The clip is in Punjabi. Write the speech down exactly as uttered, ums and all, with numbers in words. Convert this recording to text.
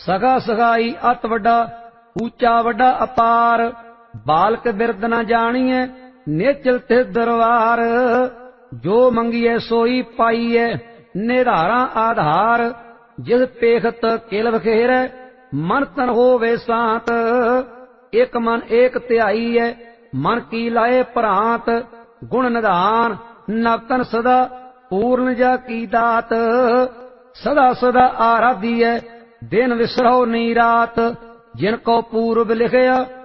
ਸਗਾ ਸਗਾਈ ਅਤ ਵੱਡਾ, ਊਚਾ ਵੱਡਾ ਅਪਾਰ। ਬਾਲਕ ਬਿਰਦ ਨ ਜਾਣੀਐ, ਨੇਚਲ ਤੇ ਦਰਬਾਰ। ਜੋ ਮੰਗੀਐ ਸੋਈ ਪਾਈਐ, ਨਿਧਾਰਾ ਆਧਾਰ। ਜਿਸ ਪੇਖਤ ਕਿਲ ਵਖੇਰੈ, ਮਨ ਤਨ ਹੋਵੇ ਸਾਤ। ਇਕ ਮਨ ਏਕ ਧਿਆਈਐ, ਮਨ ਕੀ ਲਾਏ ਭਰਾਂਤ। ਗੁਣ ਨਿਧਾਨ ਨਵਤਨ ਸਦਾ, ਪੂਰਨ ਜਾ ਕੀ ਦਾਤ। ਸਦਾ ਸਦਾ ਆਰਾਧੀਐ, ਦਿਨ ਵਿਸਰੋ ਨੀ ਰਾਤ। ਜਿਨ ਕੋ ਪੂਰਬ ਲਿਖਿਆ,